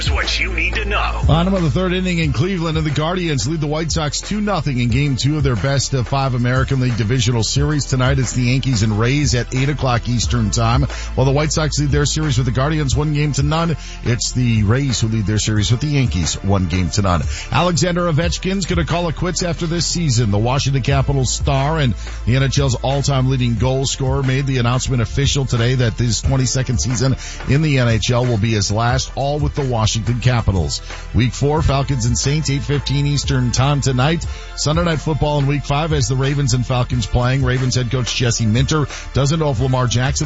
What you need to know. Bottom of the third inning in Cleveland, and the Guardians lead the White Sox 2-0 in Game 2 of their best of 5 American League Divisional Series. Tonight it's the Yankees and Rays at 8 o'clock Eastern Time. While the White Sox lead their series with the Guardians 1-0. It's the Rays who lead their series with the Yankees 1-0. Alexander Ovechkin's going to call it quits after this season. The Washington Capitals star and the NHL's all-time leading goal scorer made the announcement official today that this 22nd season in the NHL will be his last, all with the Washington Capitals. Week 4, Falcons and Saints, 8:15 Eastern Time tonight. Sunday Night Football in Week 5 as the Ravens and Falcons playing. Ravens head coach Jesse Minter doesn't know if Lamar Jackson